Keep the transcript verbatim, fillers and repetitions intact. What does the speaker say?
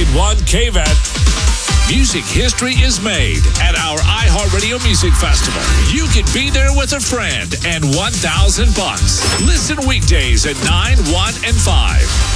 one K V A T. Music history is made at our iHeartRadio Music Festival. You can be there with a friend and one thousand bucks. Listen weekdays at nine, one, and five.